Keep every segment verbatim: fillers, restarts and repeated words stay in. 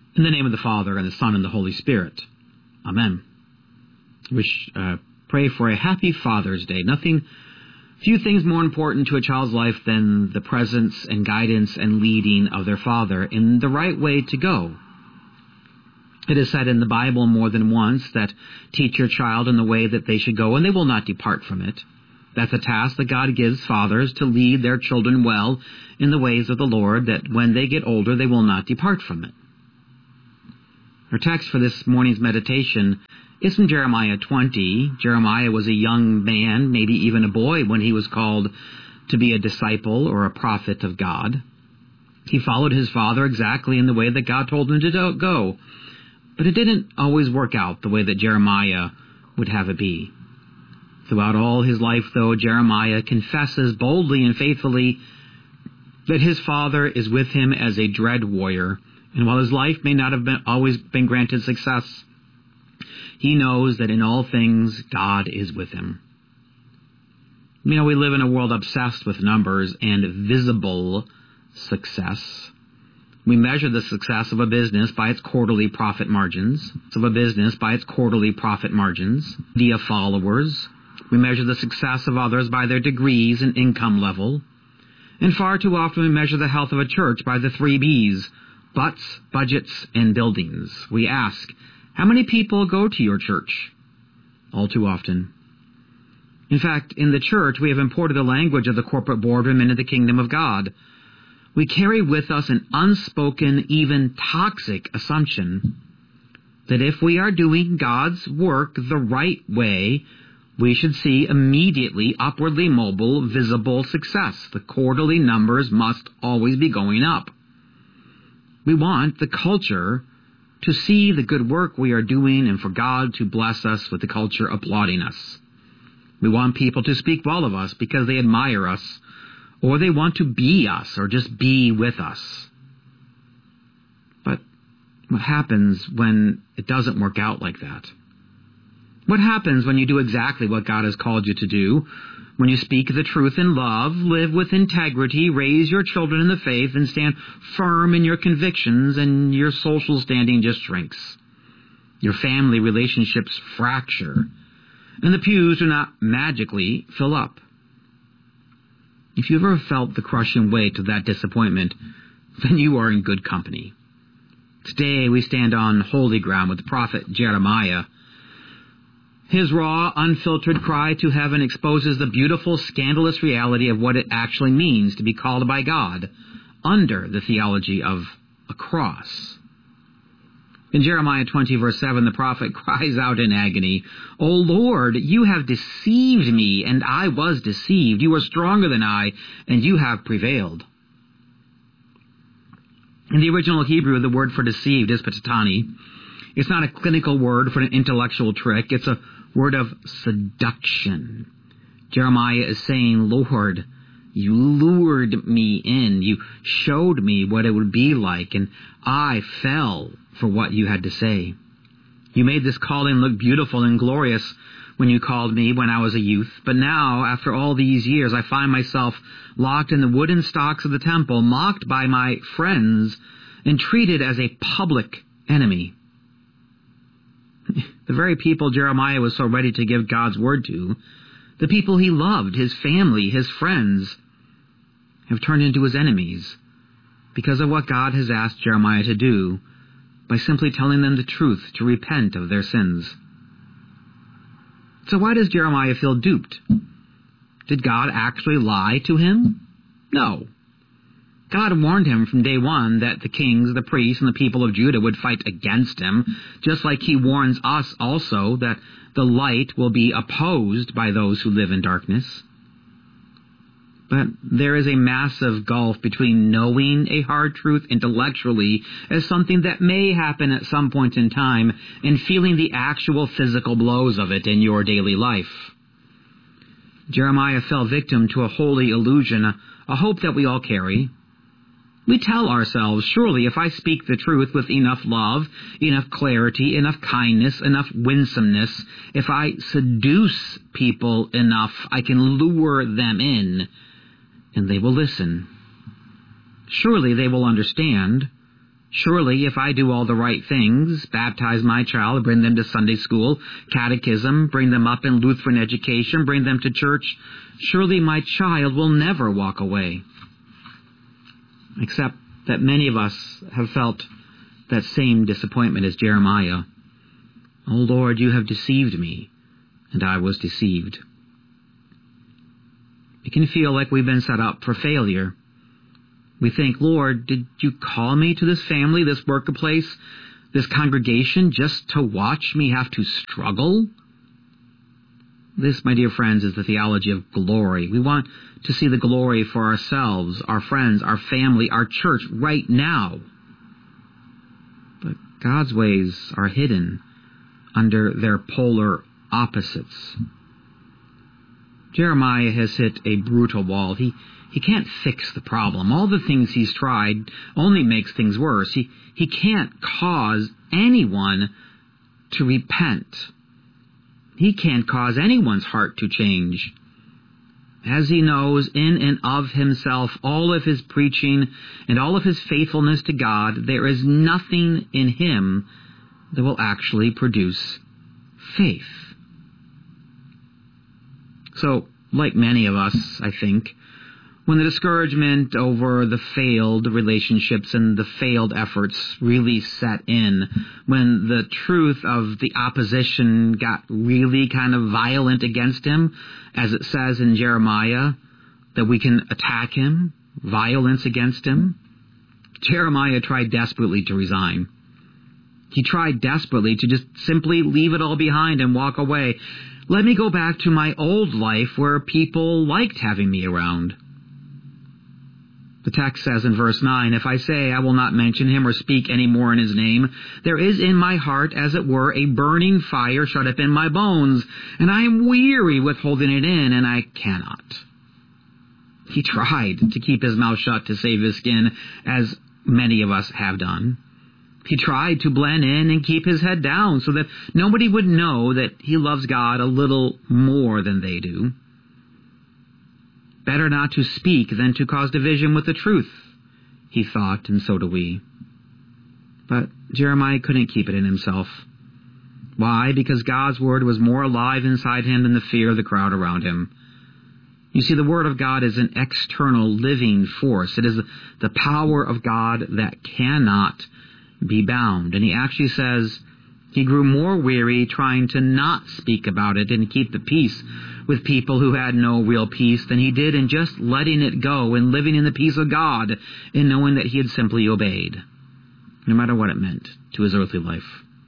In the name of the Father, and the Son, and the Holy Spirit. Amen. Wish, uh, pray for a happy Father's Day. Nothing, few things more important to a child's life than the presence and guidance and leading of their father in the right way to go. It is said in the Bible more than once that teach your child in the way that they should go, and they will not depart from it. That's a task that God gives fathers, to lead their children well in the ways of the Lord, that when they get older, they will not depart from it. Our text for this morning's meditation is from Jeremiah twenty. Jeremiah was a young man, maybe even a boy, when he was called to be a disciple or a prophet of God. He followed his father exactly in the way that God told him to go. But it didn't always work out the way that Jeremiah would have it be. Throughout all his life, though, Jeremiah confesses boldly and faithfully that his father is with him as a dread warrior. And while his life may not have been always been granted success, he knows that in all things God is with him. You know, we live in a world obsessed with numbers and visible success. We measure the success of a business by its quarterly profit margins, of a business by its quarterly profit margins, via followers. We measure the success of others by their degrees and income level. And far too often we measure the health of a church by the three B's: butts, budgets, and buildings. We ask, how many people go to your church? All too often. In fact, in the church, we have imported the language of the corporate boardroom into the kingdom of God. We carry with us an unspoken, even toxic assumption that if we are doing God's work the right way, we should see immediately upwardly mobile, visible success. The quarterly numbers must always be going up. We want the culture to see the good work we are doing and for God to bless us with the culture applauding us. We want people to speak well of us because they admire us, or they want to be us, or just be with us. But what happens when it doesn't work out like that? What happens when you do exactly what God has called you to do? When you speak the truth in love, live with integrity, raise your children in the faith, and stand firm in your convictions, and your social standing just shrinks. Your family relationships fracture, and the pews do not magically fill up. If you've ever felt the crushing weight of that disappointment, then you are in good company. Today we stand on holy ground with the prophet Jeremiah. His raw, unfiltered cry to heaven exposes the beautiful, scandalous reality of what it actually means to be called by God under the theology of a cross. In Jeremiah twenty, verse seven, the prophet cries out in agony, "O Lord, you have deceived me, and I was deceived. You are stronger than I, and you have prevailed." In the original Hebrew, the word for deceived is patatani. It's not a clinical word for an intellectual trick. It's a word of seduction. Jeremiah is saying, Lord, you lured me in. You showed me what it would be like, and I fell for what you had to say. You made this calling look beautiful and glorious when you called me when I was a youth. But now, after all these years, I find myself locked in the wooden stocks of the temple, mocked by my friends, and treated as a public enemy. The very people Jeremiah was so ready to give God's word to, the people he loved, his family, his friends, have turned into his enemies because of what God has asked Jeremiah to do by simply telling them the truth to repent of their sins. So why does Jeremiah feel duped? Did God actually lie to him? No. God warned him from day one that the kings, the priests, and the people of Judah would fight against him, just like he warns us also that the light will be opposed by those who live in darkness. But there is a massive gulf between knowing a hard truth intellectually as something that may happen at some point in time and feeling the actual physical blows of it in your daily life. Jeremiah fell victim to a holy illusion, a, a hope that we all carry. We tell ourselves, surely if I speak the truth with enough love, enough clarity, enough kindness, enough winsomeness, if I seduce people enough, I can lure them in, and they will listen. Surely they will understand. Surely, if I do all the right things, baptize my child, bring them to Sunday school, catechism, bring them up in Lutheran education, bring them to church, surely my child will never walk away. Except that many of us have felt that same disappointment as Jeremiah. O Lord, you have deceived me, and I was deceived. It can feel like we've been set up for failure. We think, Lord, did you call me to this family, this workplace, this congregation, just to watch me have to struggle? This, my dear friends, is the theology of glory. We want to see the glory for ourselves, our friends, our family, our church right now. But God's ways are hidden under their polar opposites. Jeremiah has hit a brutal wall. He He can't fix the problem. All the things he's tried only makes things worse. He, he can't cause anyone to repent. He can't cause anyone's heart to change. As he knows in and of himself, all of his preaching and all of his faithfulness to God, there is nothing in him that will actually produce faith. So, like many of us, I think, when the discouragement over the failed relationships and the failed efforts really set in, when the truth of the opposition got really kind of violent against him, as it says in Jeremiah, that we can attack him, violence against him, Jeremiah tried desperately to resign. He tried desperately to just simply leave it all behind and walk away. Let me go back to my old life where people liked having me around. The text says in verse nine, if I say I will not mention him or speak any more in his name, there is in my heart, as it were, a burning fire shut up in my bones, and I am weary with holding it in, and I cannot. He tried to keep his mouth shut to save his skin, as many of us have done. He tried to blend in and keep his head down so that nobody would know that he loves God a little more than they do. Better not to speak than to cause division with the truth, he thought, and so do we. But Jeremiah couldn't keep it in himself. Why? Because God's word was more alive inside him than the fear of the crowd around him. You see, the word of God is an external living force. It is the power of God that cannot be bound. And he actually says he grew more weary trying to not speak about it and keep the peace with people who had no real peace than he did in just letting it go and living in the peace of God and knowing that he had simply obeyed, no matter what it meant to his earthly life.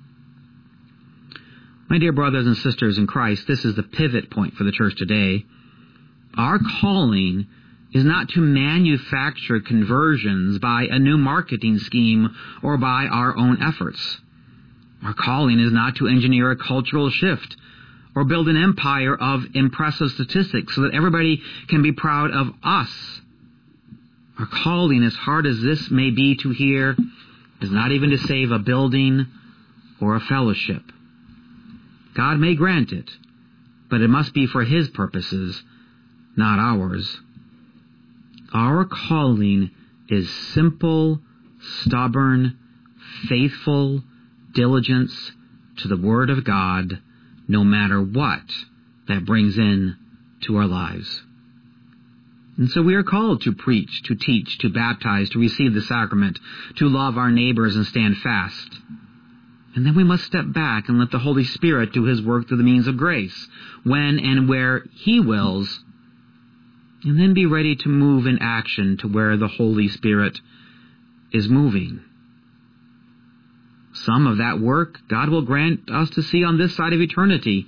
My dear brothers and sisters in Christ, this is the pivot point for the church today. Our calling is not to manufacture conversions by a new marketing scheme or by our own efforts. Our calling is not to engineer a cultural shift or build an empire of impressive statistics so that everybody can be proud of us. Our calling, as hard as this may be to hear, is not even to save a building or a fellowship. God may grant it, but it must be for his purposes, not ours. Our calling is simple, stubborn, faithful diligence to the Word of God, no matter what that brings in to our lives. And so we are called to preach, to teach, to baptize, to receive the sacrament, to love our neighbors and stand fast. And then we must step back and let the Holy Spirit do his work through the means of grace, when and where he wills, and then be ready to move in action to where the Holy Spirit is moving. Some of that work God will grant us to see on this side of eternity.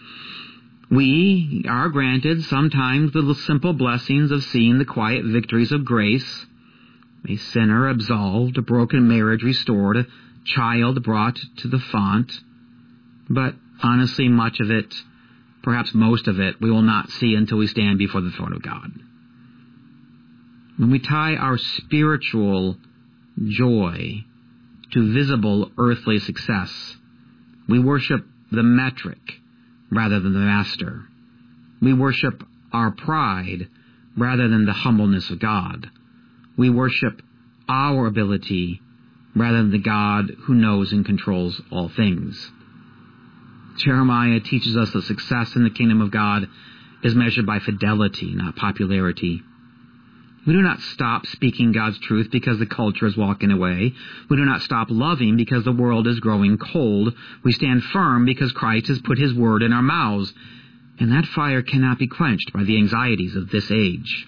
We are granted sometimes the simple blessings of seeing the quiet victories of grace, a sinner absolved, a broken marriage restored, a child brought to the font. But honestly, much of it, perhaps most of it, we will not see until we stand before the throne of God. When we tie our spiritual joy to visible earthly success, we worship the metric rather than the master. We worship our pride rather than the humbleness of God. We worship our ability rather than the God who knows and controls all things. Jeremiah teaches us that success in the kingdom of God is measured by fidelity, not popularity. We do not stop speaking God's truth because the culture is walking away. We do not stop loving because the world is growing cold. We stand firm because Christ has put his word in our mouths, and that fire cannot be quenched by the anxieties of this age.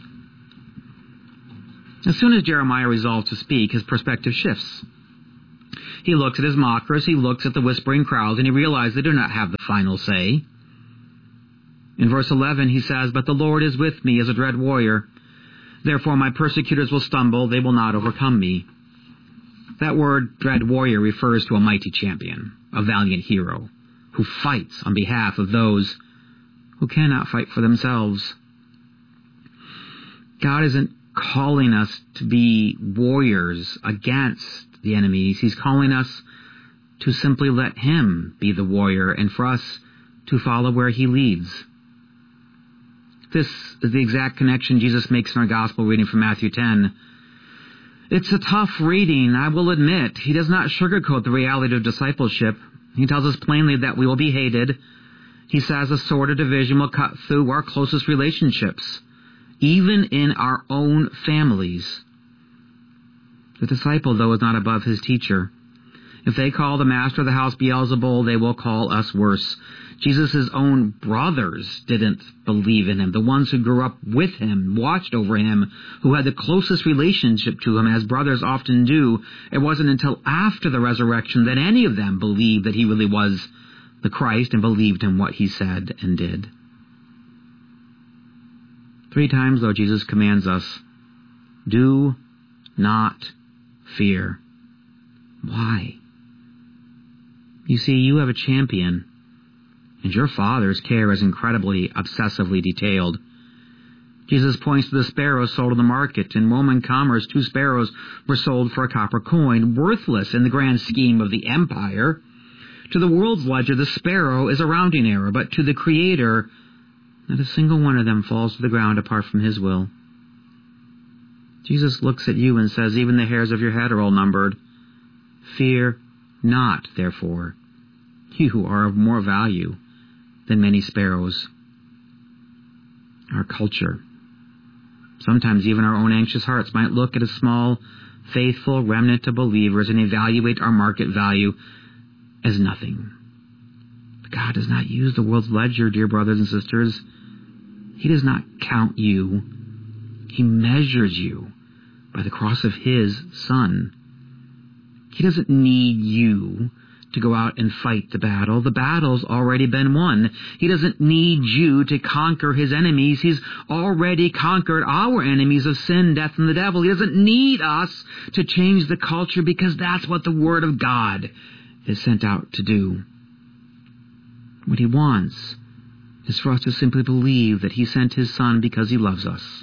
As soon as Jeremiah resolves to speak, his perspective shifts. He looks at his mockers, he looks at the whispering crowds, and he realizes they do not have the final say. In verse eleven, he says, "But the Lord is with me as a dread warrior. Therefore my persecutors will stumble, they will not overcome me." That word, dread warrior, refers to a mighty champion, a valiant hero, who fights on behalf of those who cannot fight for themselves. God isn't calling us to be warriors against the enemies. He's calling us to simply let him be the warrior and for us to follow where he leads. This is the exact connection Jesus makes in our gospel reading from Matthew ten. It's a tough reading, I will admit. He does not sugarcoat the reality of discipleship. He tells us plainly that we will be hated. He says a sword of division will cut through our closest relationships, even in our own families. The disciple, though, is not above his teacher. If they call the master of the house Beelzebul, they will call us worse. Jesus' own brothers didn't believe in him. The ones who grew up with him, watched over him, who had the closest relationship to him, as brothers often do. It wasn't until after the resurrection that any of them believed that he really was the Christ and believed in what he said and did. Three times, though, Jesus commands us, do not fear. Why? You see, you have a champion, and your Father's care is incredibly, obsessively detailed. Jesus points to the sparrows sold in the market. In Roman commerce, two sparrows were sold for a copper coin, worthless in the grand scheme of the empire. To the world's ledger, the sparrow is a rounding error, but to the Creator, not a single one of them falls to the ground apart from his will. Jesus looks at you and says, even the hairs of your head are all numbered. Fear not, therefore. You are of more value than many sparrows. Our culture, sometimes even our own anxious hearts, might look at a small, faithful remnant of believers and evaluate our market value as nothing. But God does not use the world's ledger, dear brothers and sisters. He does not count you. He measures you by the cross of his Son. He doesn't need you to go out and fight the battle. The battle's already been won. He doesn't need you to conquer his enemies. He's already conquered our enemies of sin, death, and the devil. He doesn't need us to change the culture because that's what the Word of God is sent out to do. What he wants is for us to simply believe that he sent his Son because he loves us.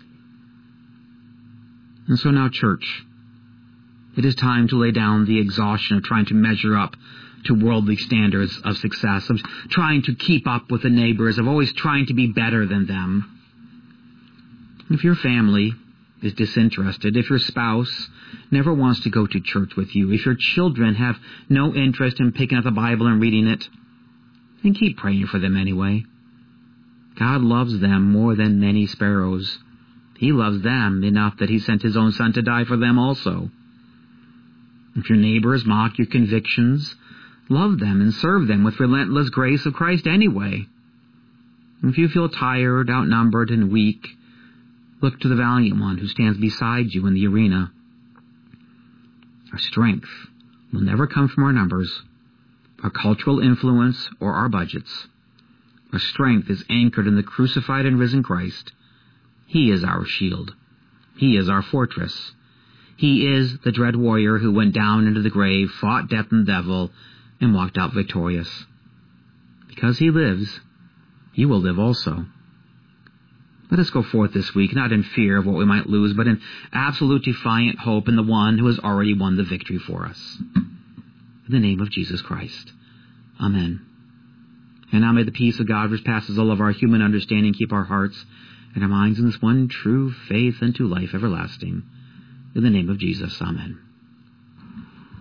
And so now, church, it is time to lay down the exhaustion of trying to measure up to worldly standards of success, of trying to keep up with the neighbors, of always trying to be better than them. If your family is disinterested, if your spouse never wants to go to church with you, if your children have no interest in picking up the Bible and reading it, then keep praying for them anyway. God loves them more than many sparrows. He loves them enough that he sent his own Son to die for them also. If your neighbors mock your convictions, love them and serve them with relentless grace of Christ anyway. If you feel tired, outnumbered, and weak, look to the valiant one who stands beside you in the arena. Our strength will never come from our numbers, our cultural influence, or our budgets. Our strength is anchored in the crucified and risen Christ. He is our shield. He is our fortress. He is the dread warrior who went down into the grave, fought death and the devil, and walked out victorious. Because he lives, you will live also. Let us go forth this week, not in fear of what we might lose, but in absolute defiant hope in the one who has already won the victory for us. In the name of Jesus Christ. Amen. And now may the peace of God, which passes all of our human understanding, keep our hearts and our minds in this one true faith unto life everlasting. In the name of Jesus. Amen.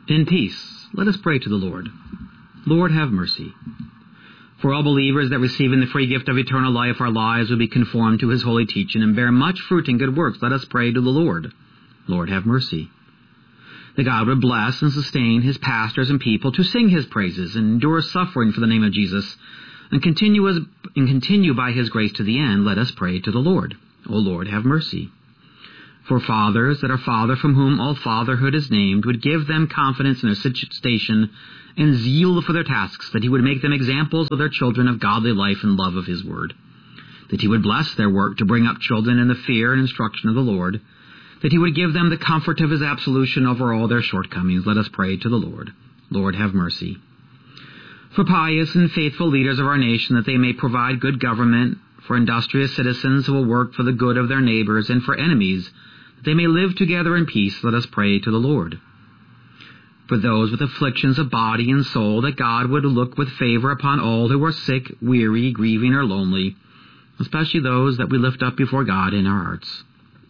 In peace, let us pray to the Lord. Lord, have mercy. For all believers that receiving the free gift of eternal life, our lives will be conformed to his holy teaching and bear much fruit in good works, let us pray to the Lord. Lord, have mercy. That God would bless and sustain his pastors and people to sing his praises and endure suffering for the name of Jesus, and continue, as, and continue by his grace to the end, let us pray to the Lord. O Lord, have mercy. For fathers, that our Father from whom all fatherhood is named, would give them confidence in their station and zeal for their tasks, that he would make them examples of their children of godly life and love of his word, that he would bless their work to bring up children in the fear and instruction of the Lord, that he would give them the comfort of his absolution over all their shortcomings. Let us pray to the Lord. Lord, have mercy. For pious and faithful leaders of our nation, that they may provide good government, for industrious citizens who will work for the good of their neighbors, and for enemies, that they may live together in peace, let us pray to the Lord. For those with afflictions of body and soul, that God would look with favor upon all who are sick, weary, grieving, or lonely, especially those that we lift up before God in our hearts.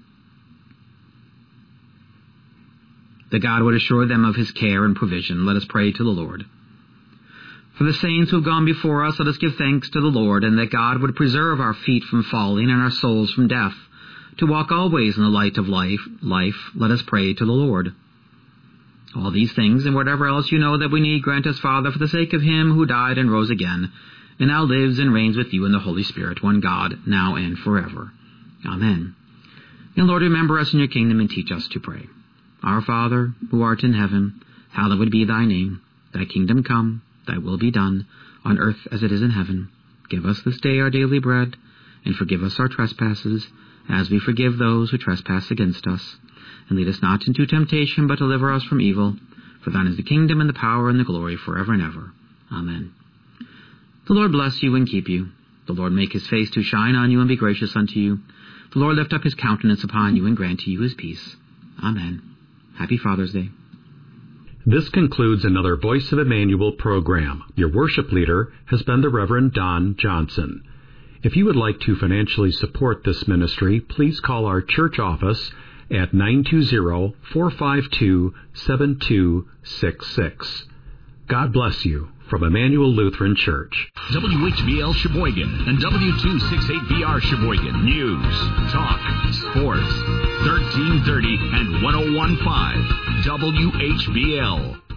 That God would assure them of his care and provision, let us pray to the Lord. For the saints who have gone before us, let us give thanks to the Lord, and that God would preserve our feet from falling and our souls from death, to walk always in the light of life, life, let us pray to the Lord. All these things, and whatever else you know that we need, grant us, Father, for the sake of him who died and rose again, and now lives and reigns with you in the Holy Spirit, one God, now and forever. Amen. And Lord, remember us in your kingdom and teach us to pray. Our Father, who art in heaven, hallowed be thy name. Thy kingdom come, thy will be done, on earth as it is in heaven. Give us this day our daily bread, and forgive us our trespasses, as we forgive those who trespass against us. And lead us not into temptation, but deliver us from evil. For thine is the kingdom, and the power, and the glory, forever and ever. Amen. The Lord bless you and keep you. The Lord make his face to shine on you and be gracious unto you. The Lord lift up his countenance upon you and grant to you his peace. Amen. Happy Father's Day. This concludes another Voice of Emmanuel program. Your worship leader has been the Reverend Don Johnson. If you would like to financially support this ministry, please call our church office at nine two zero, four five two, seven two six six. God bless you from Emmanuel Lutheran Church. W H B L Sheboygan and W two sixty-eight V R Sheboygan. News, talk, sports, thirteen thirty and one oh one point five W H B L.